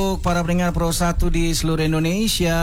Para pendengar Pro 1 di seluruh Indonesia.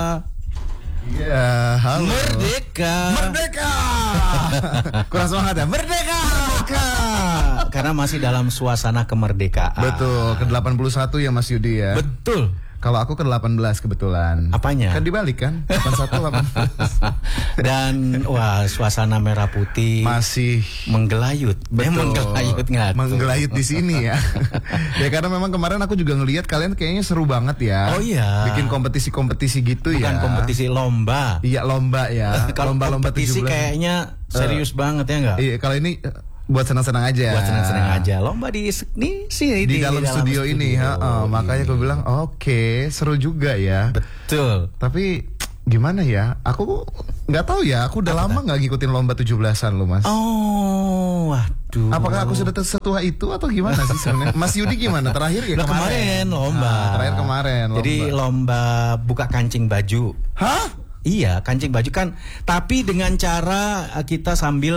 Iya, halo. Merdeka. Merdeka. Kurang semangat ya. Merdeka. Karena masih dalam suasana kemerdekaan. Betul, ke-81 ya Mas Yudi ya. Betul. Kalau aku ke-18 kebetulan. Apanya? Kan dibalik kan? 81 18. Dan wah, suasana merah putih masih menggelayut. Betul. Menggelayut nggak? Menggelayut di sini ya. Ya karena memang kemarin aku juga ngelihat kalian kayaknya seru banget ya. Oh iya. Bikin kompetisi-kompetisi gitu. Bukan ya. kompetisi lomba. Iya, lomba ya. Kalau lomba-lomba kompetisi 17. kayaknya serius banget ya nggak? Iya, kalau ini buat senang-senang aja. Buat senang-senang aja. Lomba di sini di dalam studio ini. Makanya aku bilang oke, seru juga ya. Betul. Tapi gimana ya? Aku nggak tahu ya. Aku udah lama nggak ngikutin lomba 17-an loh, Mas. Oh, waduh. Apakah aku sudah setua itu atau gimana sih sebenarnya? Mas Yudi gimana? Terakhir ya kemarin lomba. Terakhir kemarin lomba. Jadi lomba buka kancing baju. Hah? Iya, kancing baju kan, tapi dengan cara kita sambil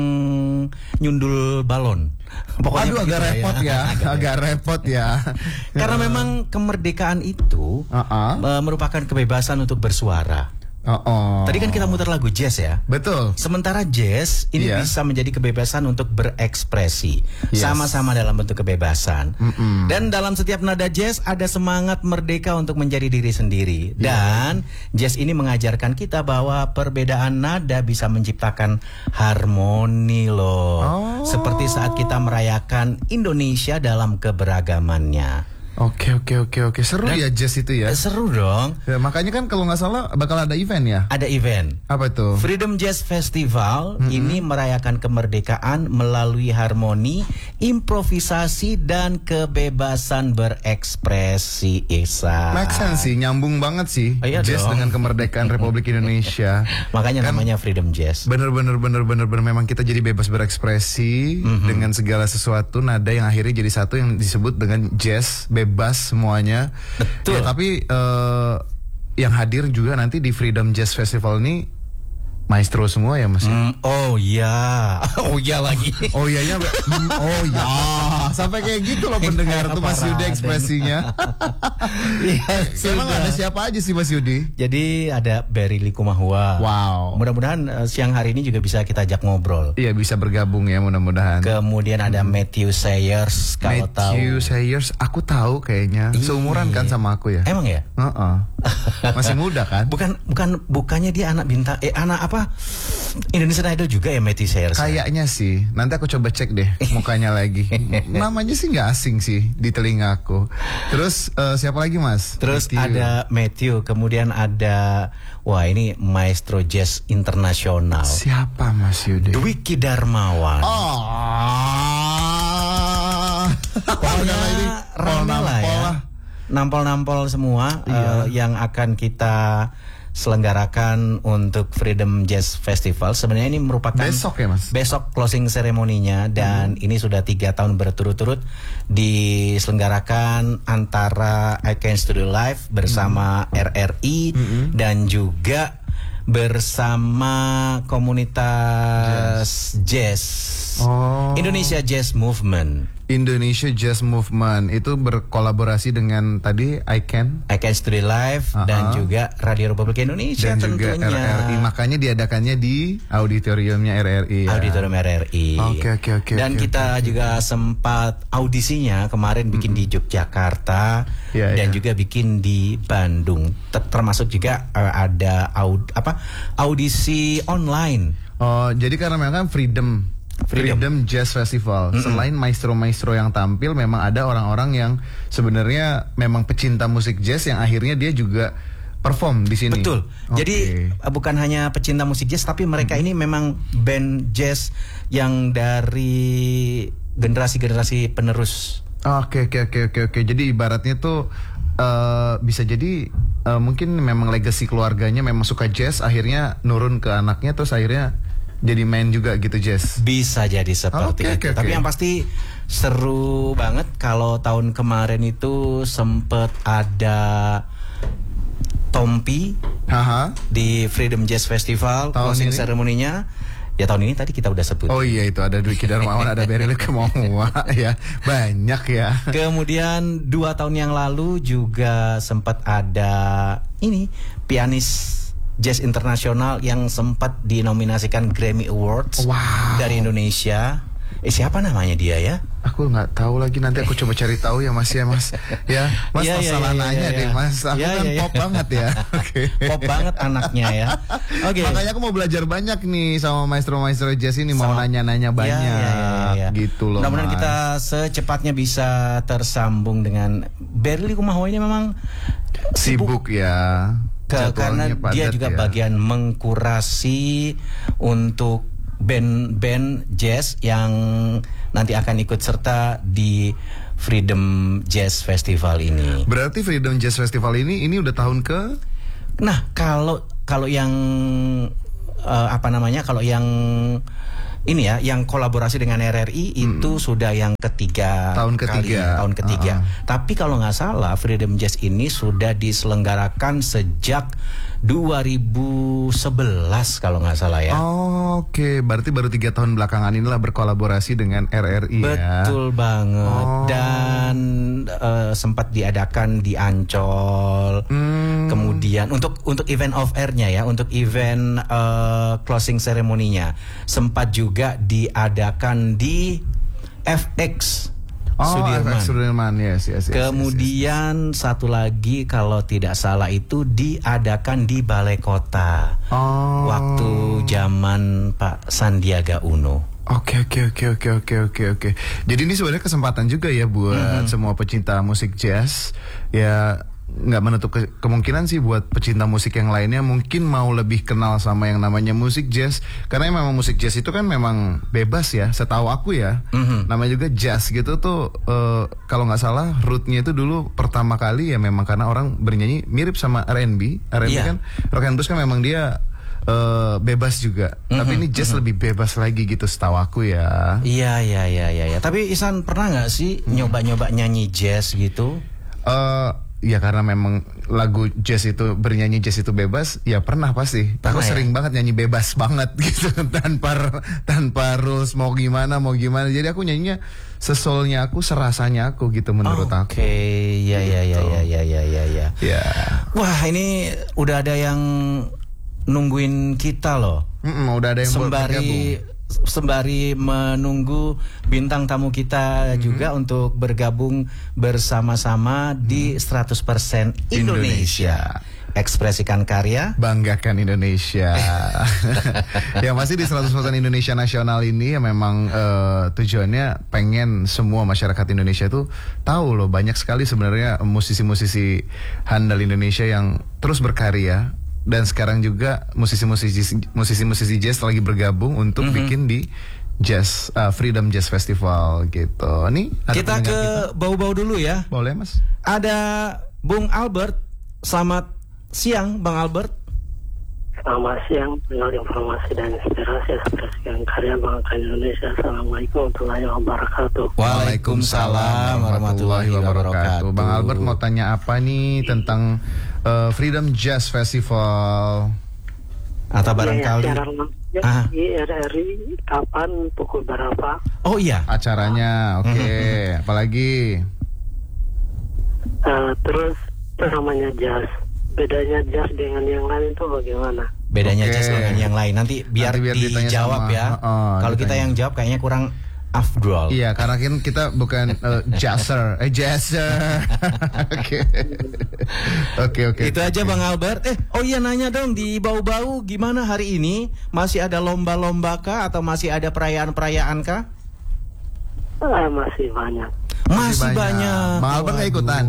menyundul balon. Pokoknya aduh, agak repot ya. Agak repot ya. Karena memang kemerdekaan itu merupakan kebebasan untuk bersuara. Tadi kan kita muter lagu jazz ya. Betul. Sementara jazz ini bisa menjadi kebebasan untuk berekspresi. Sama-sama dalam bentuk kebebasan. Dan dalam setiap nada jazz ada semangat merdeka untuk menjadi diri sendiri. Dan jazz ini mengajarkan kita bahwa perbedaan nada bisa menciptakan harmoni loh. Seperti saat kita merayakan Indonesia dalam keberagamannya. Oke. Seru ya jazz itu ya. Seru dong. Ya, makanya kan kalau nggak salah bakal ada event ya. Ada event. Apa itu? Freedom Jazz Festival ini merayakan kemerdekaan melalui harmoni, improvisasi dan kebebasan berekspresi. Make sense sih, nyambung banget sih. Jazz dong. Dengan kemerdekaan Republik Indonesia. Makanya kan, namanya Freedom Jazz. Bener memang kita jadi bebas berekspresi dengan segala sesuatu, nada yang akhirnya jadi satu yang disebut dengan jazz. Bebas semuanya. Betul. Ya, tapi yang hadir juga nanti di Freedom Jazz Festival ini maestro semua ya Mas. Oh iya. Oh iya lagi. Oh iya. Oh ya. Sampai kayak gitu loh pendengar tuh Mas Yudi ekspresinya. Emang ada siapa aja sih Mas Yudi? Jadi ada Berry Likumahua. Wow. Mudah-mudahan siang hari ini juga bisa kita ajak ngobrol. Iya, bisa bergabung ya mudah-mudahan. Kemudian ada Matthew Sayers. Kalau Matthew Sayers aku tahu kayaknya. Seumuran kan sama aku ya. Emang ya? Masih muda kan? Bukannya dia anak bintang anak apa? Indonesian Idol juga ya Matthew Sayers. Kayaknya sih. Nanti aku coba cek deh mukanya lagi. Namanya sih nggak asing sih di telinga aku. Terus siapa lagi Mas? Terus ada Matthew. Kemudian ada ini maestro jazz internasional. Siapa Mas Yudi? Dwiki Darmawan. Pokoknya rame lah ya. Nampol-nampol semua yang akan kita selenggarakan untuk Freedom Jazz Festival. Sebenarnya ini merupakan besok ya Mas? Besok closing seremoninya. Dan ini sudah 3 tahun berturut-turut diselenggarakan antara I Can Studio Live bersama RRI dan juga bersama komunitas jazz. Indonesia Jazz Movement. Indonesia Jazz Movement itu berkolaborasi dengan tadi I Can Studio Live dan juga Radio Republik Indonesia dan tentunya. juga RRI. Makanya diadakannya di auditoriumnya RRI. Auditorium RRI. Oke. Dan kita juga sempat audisinya kemarin bikin di Yogyakarta dan juga bikin di Bandung. Termasuk juga ada audisi online. Jadi karena memang Freedom Jazz Festival. Selain maestro-maestro yang tampil, memang ada orang-orang yang sebenarnya memang pecinta musik jazz yang akhirnya dia juga perform di sini. Betul. Jadi bukan hanya pecinta musik jazz, tapi mereka ini memang band jazz yang dari generasi-generasi penerus. Oke. Jadi ibaratnya tuh bisa jadi mungkin memang legacy keluarganya memang suka jazz, akhirnya nurun ke anaknya, terus akhirnya jadi main juga gitu jazz. Bisa jadi seperti itu. Tapi yang pasti seru banget. Kalau tahun kemarin itu sempet ada Tompi di Freedom Jazz Festival closing ceremony-nya. Ya tahun ini tadi kita udah sebut. Oh iya, itu ada Dwiki Darmawan, ada Berry Likumahua ya. Banyak ya. Kemudian 2 tahun yang lalu juga sempat ada ini pianis jazz internasional yang sempat dinominasikan Grammy Awards dari Indonesia. Siapa namanya dia ya? Aku nggak tahu lagi, nanti aku coba cari tahu ya Mas ya Mas. Ya, Mas salah nanya deh Mas. Aku kan pop banget ya. Pop banget anaknya ya. Makanya aku mau belajar banyak nih sama maestro-maestro jazz ini, mau nanya-nanya banyak. Gitu loh. Mudah-mudahan kita secepatnya bisa tersambung dengan Berry Likumahua. Ini memang sibuk ya. Karena dia juga bagian mengkurasi untuk band-band jazz yang nanti akan ikut serta di Freedom Jazz Festival ini. Berarti Freedom Jazz Festival ini udah tahun ke? Nah, kalau yang kalau yang ini ya, yang kolaborasi dengan RRI itu sudah yang ketiga. Tahun ketiga. Tapi kalau nggak salah Freedom Jazz ini sudah diselenggarakan sejak 2011 kalau nggak salah ya. Oke, berarti baru 3 tahun belakangan inilah berkolaborasi dengan RRI ya. Betul banget. Dan sempat diadakan di Ancol. Kemudian untuk event off air-nya ya, untuk event closing ceremony-nya sempat juga diadakan di FX Sudirman. Yes. Kemudian satu lagi kalau tidak salah itu diadakan di Balai Kota. Waktu zaman Pak Sandiaga Uno. Oke. Jadi ini sebenarnya kesempatan juga ya buat semua pecinta musik jazz. Ya, nggak menutup kemungkinan sih buat pecinta musik yang lainnya mungkin mau lebih kenal sama yang namanya musik jazz, karena memang musik jazz itu kan memang bebas ya, setahu aku ya. Namanya juga jazz gitu tuh, kalau nggak salah rootnya itu dulu pertama kali ya memang karena orang bernyanyi mirip sama R&B kan, rock and blues kan memang dia bebas juga. Tapi ini jazz lebih bebas lagi gitu setahu aku ya. Iya. Tapi Ihsan pernah nggak sih nyoba nyanyi jazz gitu? Ya karena memang lagu jazz itu, bernyanyi jazz itu bebas, ya pernah pasti. Aku sering banget nyanyi bebas banget gitu tanpa rules mau gimana. Jadi aku nyanyinya sesolnya aku, serasanya aku gitu menurut aku. Oke, ya. Ya. Wah, ini udah ada yang nungguin kita loh. Udah ada yang sembari menunggu bintang tamu kita juga untuk bergabung bersama-sama di 100% Indonesia. Ekspresikan karya, banggakan Indonesia. Yang pasti di 100% Indonesia Nasional ini ya memang tujuannya pengen semua masyarakat Indonesia itu tahu loh, banyak sekali sebenarnya musisi-musisi handal Indonesia yang terus berkarya. Dan sekarang juga musisi-musisi jazz lagi bergabung untuk bikin di jazz Freedom Jazz Festival gitu. Nih kita ke bau-bau dulu ya. Boleh Mas. Ada Bung Albert. Selamat siang Bang Albert. Selamat siang, dengan informasi dan inspirasi ekspresikan karya bangsa Indonesia. Assalamualaikum warahmatullahi wabarakatuh. Waalaikumsalam warahmatullahi wabarakatuh. Bang Albert mau tanya apa nih tentang Freedom Jazz Festival? Atau barangkali di RRI kapan, pukul berapa? Oh iya, acaranya. Oke. Apalagi? Terus itu namanya jazz. Bedanya jazz dengan yang lain itu bagaimana? Bedanya jazz dengan yang lain nanti biar dijawab ya. Kalau kita yang jawab kayaknya kurang afdol. Iya, karena kan kita bukan jazzer. Oke. Itu aja Bang Albert. Oh iya, nanya dong, di bau-bau gimana hari ini? Masih ada lomba-lomba kah atau masih ada perayaan-perayaan kah? Masih banyak. Masih banyak. Bang Albert nggak ikutan?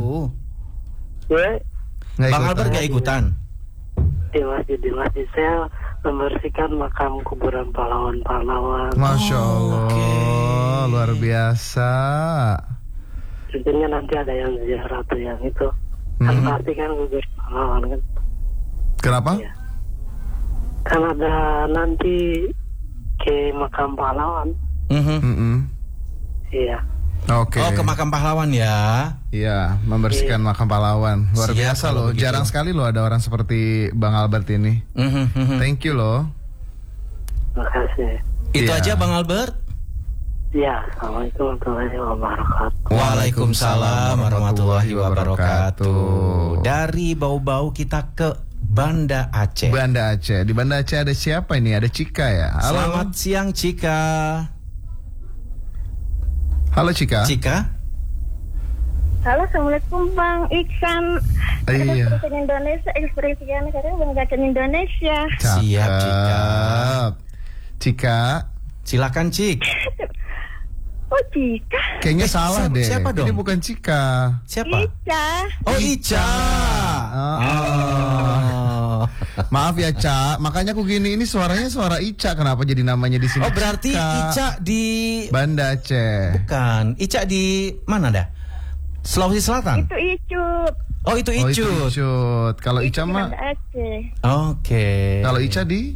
Bang Albert gak ikutan? Di masjid saya membersihkan makam kuburan pahlawan-pahlawan. Masya Allah, luar biasa. Tentunya nanti ada yang ziarah tuh yang itu. Kan pasti kan kubur pahlawan kan. Kenapa? Ya. Kan ada nanti ke makam pahlawan. Iya. Oke. Oh, ke makam pahlawan ya? Iya, membersihkan makam pahlawan. Luar biasa loh. Jarang sekali loh ada orang seperti Bang Albert ini. Thank you loh. Terima kasih. Itu Iya. aja Bang Albert. Ya, Assalamualaikum warahmatullahi wabarakatuh. Waalaikumsalam warahmatullahi wabarakatuh. Dari Bau-Bau kita ke Banda Aceh. Banda Aceh. Di Banda Aceh ada siapa ini? Ada Cika ya. Halo. Selamat siang Cika. Halo Cika. Cika? Halo, Assalamualaikum Bang Iksan. Iya. Ekspresi Indonesia, ekspresi karya banggakan Indonesia. Siap, Cika. Cika. Silakan Cik. Oh, Cika. Kayaknya salah deh. siapa dong? Ini bukan Cika. Siapa? Ica. Oh Ica. Oh. Maaf ya Ca, makanya aku gini, ini suaranya suara Ica, kenapa jadi namanya di sini? Oh berarti Ica di Banda Aceh. bukan. Ica di mana dah? Sulawesi Selatan. Itu Icut. Oh itu Oh, itu Icut. Icut. Kalau Ica Di mah, Banda Aceh. Oke. kalau Ica di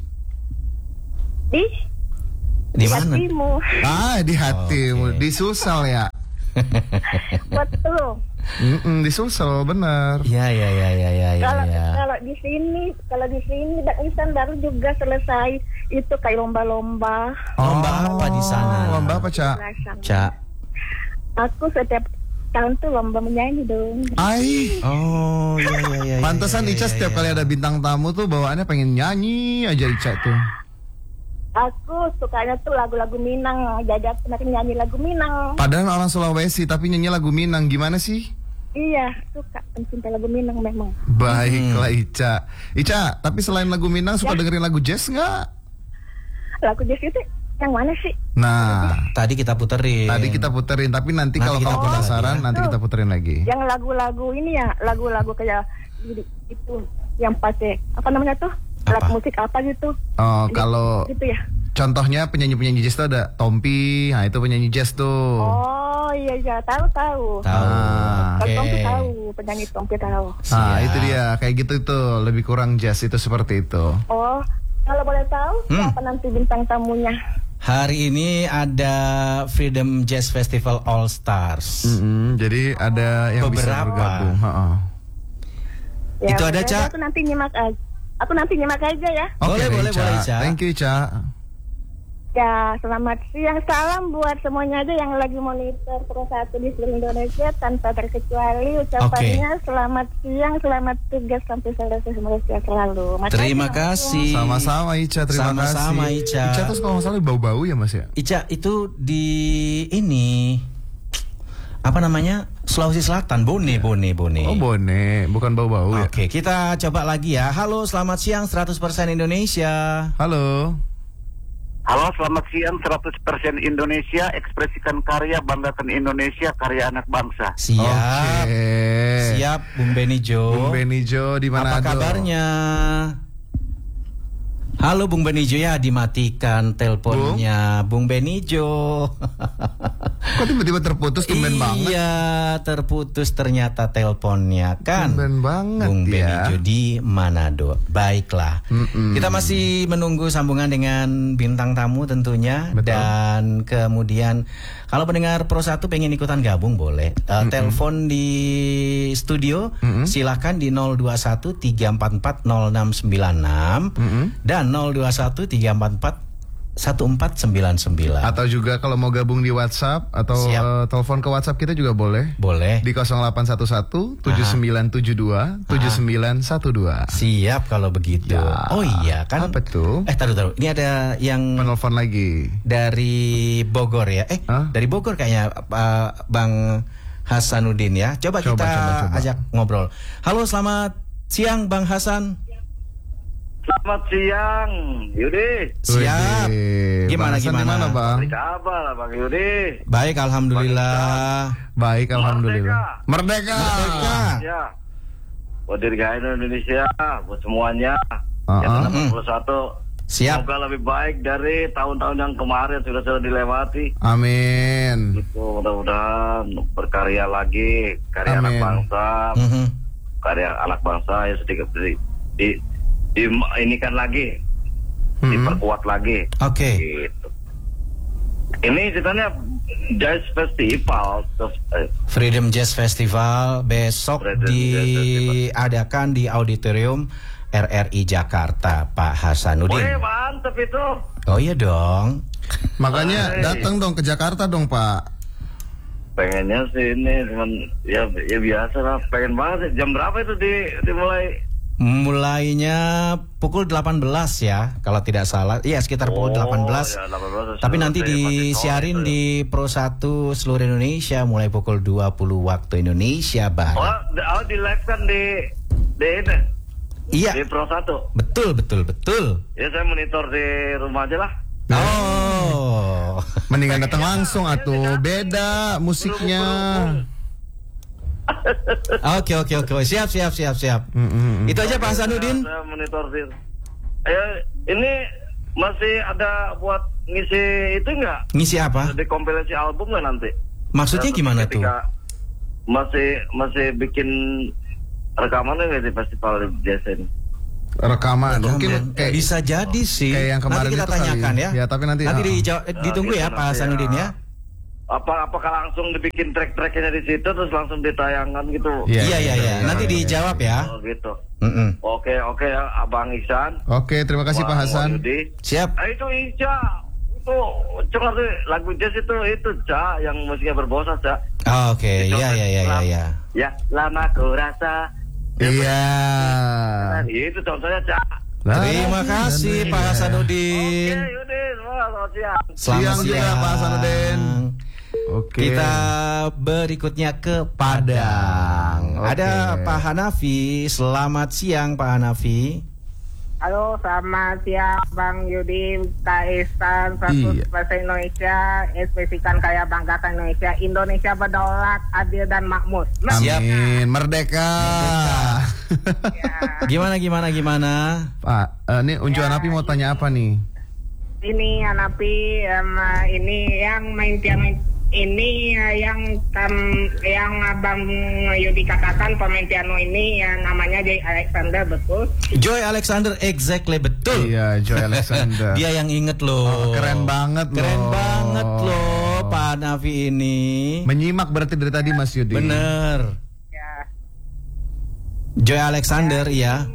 Di mana? Hatimu. di hatimu, Oke. di Sulsel ya. Betul. Di Sulsel bener. Ya. Kalau di sini Bang Iksan baru juga selesai itu kayak lomba-lomba. Lomba apa di sana? Lomba apa Ca? Ca. Aku setiap tahun tuh lomba menyanyi dong. Ai. Oh iya. Pantesan iya, Ica setiap kali ada bintang tamu tuh bawaannya pengen nyanyi aja Ica tuh. Aku sukanya tuh lagu-lagu Minang. Jadi aku nanti nyanyi lagu Minang. Padahal orang Sulawesi tapi nyanyi lagu Minang, gimana sih? Iya, suka pencinta lagu Minang memang. Baiklah Ica. Ica, tapi selain lagu Minang suka dengerin lagu jazz nggak? Lagu jazz itu yang mana sih? Nah, Tadi kita puterin. tadi kita puterin, tapi nanti kalau kita kamu putar penasaran lagi ya. nanti kita puterin lagi. Yang lagu-lagu ini ya, lagu-lagu kayak itu yang pakai apa namanya tuh? Alat Apa? musik apa gitu? Oh, kalau Gitu ya. contohnya penyanyi-penyanyi jazz tuh ada Tompi, nah itu penyanyi jazz tuh. Oh iya, tahu. Tahu. Ah. Kalau Oke. Tompi tahu, penyanyi Tompi tahu. Nah, Siap. itu dia, kayak gitu itu, lebih kurang jazz itu seperti itu. Oh, kalau boleh tahu siapa nanti bintang tamunya? Hari ini ada Freedom Jazz Festival All Stars. Jadi ada yang bisa Beberapa. bergabung. Heeh. Itu ada, udah, Ca? Aku nanti nyimak aja. Aku nanti nyimak aja ya. Boleh, deh, boleh, Ica. Thank you, Ica. Ya, selamat siang. Salam buat semuanya aja yang lagi monitor Pro 1 di seluruh Indonesia tanpa terkecuali. Ucapannya selamat siang, selamat tugas sampai selesai, semoga sehat selalu. Makasih, Terima Mas. kasih. Sama-sama Ica, terima Sama-sama, kasih. Ica. Ica tuh kalau nggak salah bau-bau ya Mas ya? Ica itu di ini apa namanya? Sulawesi Selatan, Bone. Oh Bone, bukan bau-bau ya? Oke, kita coba lagi ya. Halo, selamat siang 100% Indonesia. Halo. Halo, selamat siang 100% Indonesia, ekspresikan karya, banggakan Indonesia, karya anak bangsa. Siap. Oke. Siap, Bung Benijo. Bung Benijo di mana? Apa kabarnya? Halo Bung Benijo, ya dimatikan teleponnya Bung Benijo. Kok tiba-tiba terputus, tumben banget. Iya, terputus ternyata teleponnya kan. Tumben banget Bung ya. Benijo di Manado. Baiklah. Kita masih menunggu sambungan dengan bintang tamu tentunya. Betul. Dan kemudian kalau pendengar Pro 1 pengen ikutan gabung boleh. Telepon di studio silakan di 021 344 0696 dan 021 344 1499. Atau juga kalau mau gabung di WhatsApp atau Siap. telepon ke WhatsApp kita juga boleh. Boleh. Di 0811 7972 7912. Siap kalau begitu. Ya. Oh iya kan. Apa tuh? Taruh. Ini ada yang Penelpon lagi. dari Bogor ya. Hah? Dari Bogor kayaknya Bang Hasanuddin ya. Coba kita Coba. ajak ngobrol. Halo, selamat siang Bang Hasan. Selamat siang, Yudi. Siap. Wih, Gimana, Bang Hasan gimana? Dimana, Bang? Apa kabar, Bang Yudi? Baik, alhamdulillah. Baik, alhamdulillah. Merdeka. Ya. Buat dirgahayu Indonesia, buat semuanya. Ah, Yang 61. Siap. Semoga lebih baik dari tahun-tahun yang kemarin sudah dilewati. Amin. Itu mudah-mudahan berkarya lagi, karya Amin. anak bangsa, Mhm. karya anak bangsa ya sedikit ini kan lagi, diperkuat lagi. Oke. Gitu. Ini ceritanya Jazz Festival. Freedom Jazz Festival besok Freedom Jazz diadakan di auditorium RRI Jakarta, Pak Hasanuddin. Wih, mantep itu. Oh iya dong. Makanya datang dong ke Jakarta dong, Pak. Pengennya sih ini, cuman ya biasa lah. Pengen banget sih. Jam berapa itu dimulai? Mulainya pukul 18 ya, kalau tidak salah. Iya, sekitar pukul 18. Ya, 18. Tapi nanti Masih disiarin sore itu. di Pro 1 seluruh Indonesia mulai pukul 20 waktu Indonesia Barat. Di live kan di ini. Iya. Di Pro 1. Betul. Ya saya monitor di rumah aja lah. Oh. Mendingan datang langsung atuh, beda musiknya. Oke. Siap. Itu aja Pak Hasanuddin. Saya monitor di. Ini masih ada buat ngisi itu enggak? Ngisi apa? Di kompilasi album nggak nanti? Maksudnya gimana tuh? Masih bikin rekamannya nggak di festival jazz ini? Rekaman. Mungkin kayak bisa jadi sih. kayak yang kemarin nanti kita itu kali. tanyakan ya. Ya, tapi nanti ditunggu gitu ya Pak Hasanuddin ya. Apakah langsung dibikin track-tracknya di situ terus langsung ditayangkan gitu? Iya. Nanti dijawab ya. Oh gitu. Mm-mm. Oke ya, Abang Iksan. Oke, terima kasih Pak Hasan. Yudi. Siap. Itu Ica. Itu cengar lagu jazz itu Ca yang musiknya berbahasa Ca. Oke, iya. Ya, lama ku rasa. Iya. Itu contohnya Ca. Terima kasih Pak Hasanuddin. Oke, Yudi, selamat siang. Selamat Siang juga, Pak Hasanuddin. Oke. Kita berikutnya ke Padang. Oke. Ada Pak Hanafi. Selamat siang Pak Hanafi. Halo, selamat siang Bang Yudi, Kak Ihsan, 100% Indonesia, ekspresikan kaya banggakan Indonesia. Indonesia berdaulat, adil dan makmur. Siap. Amin. Merdeka. Gimana? Pak, ini Unjuk Hanafi mau tanya apa nih? Ini Hanafi, ini yang main piano ini yang Abang Yudi katakan pemain piano ini yang namanya Joy Alexander, betul? Joy Alexander, exactly, betul. Iya, Joy Alexander. Dia yang inget loh. Keren banget loh. Pak Hanafi ini. Menyimak berarti dari tadi Mas Yudi. Bener. Ya. Joy Alexander ya.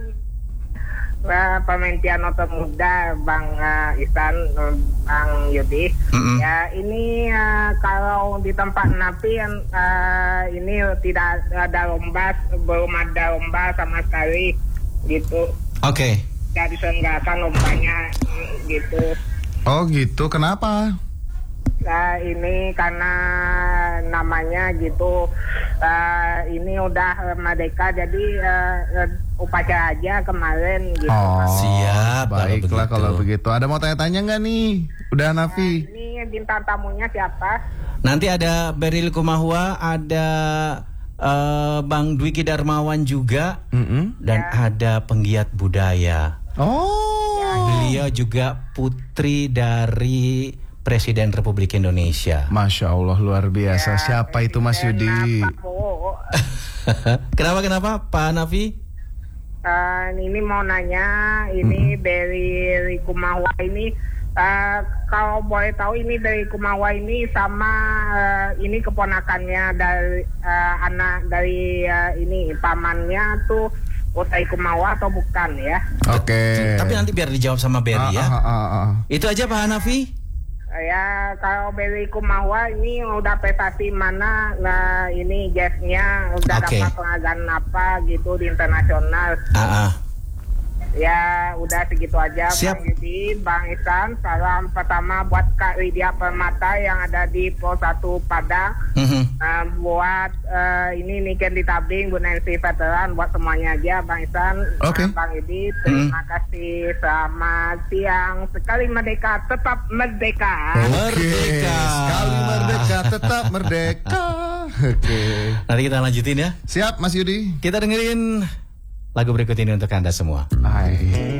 Pemain piano termuda Bang Ihsan, Bang Yudi. Ya ini kalau di tempat Napi ini tidak ada lomba, belum ada lomba sama sekali gitu. Oke. Tidak diselenggarakan lombanya gitu. Oh gitu, kenapa? Ini karena namanya gitu, ini udah merdeka jadi upacara aja kemarin gitu. Oh, siap. Baiklah kalau begitu. Ada mau tanya-tanya nggak nih? Udah Hanafi? Ini bintang tamunya siapa? Nanti ada Beril Kumahua, ada Bang Dwiki Darmawan juga, dan ada penggiat budaya. Oh. Beliau juga putri dari Presiden Republik Indonesia. Masya Allah, luar biasa. Siapa itu Mas Yudi? Kenapa Pak Hanafi? Ini mau nanya, ini dari Kumawa ini, kalau boleh tahu ini dari Kumawa ini sama ini keponakannya dari anak dari ini pamannya tuh Utai Kumawa atau bukan ya? Oke. Tapi nanti biar dijawab sama Berry ya. Itu aja Pak Hanafi. Ya kalau Berry Kumawa ini udah prestasi mana, ini jazznya udah dapat penghargaan apa gitu di internasional. Ya udah segitu aja. Siap. Bang Yudi, Bang Ihsan, salam pertama buat Kak Lydia Permata yang ada di Pro 1 Padang. Buat ini Niken di Tabing, Bu Nancy Veteran, buat semuanya aja Bang Ihsan. Bang Yudi, terima kasih. Selamat siang. Sekali merdeka, tetap merdeka. Merdeka. Sekali merdeka, tetap merdeka. Oke. Nanti kita lanjutin ya. Siap Mas Yudi. Kita dengerin lagu berikut ini untuk Anda semua. Hai.